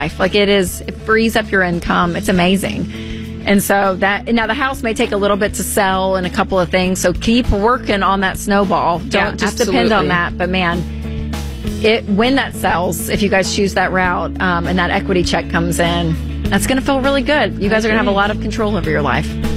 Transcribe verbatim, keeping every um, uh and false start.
life. Like it is, it frees up your income. It's amazing. And so that, now the house may take a little bit to sell and a couple of things. So keep working on that snowball. Don't Yeah, just absolutely. depend on that. But man, it, when that sells, if you guys choose that route, um, and that equity check comes in, that's going to feel really good. You guys are going to have a lot of control over your life.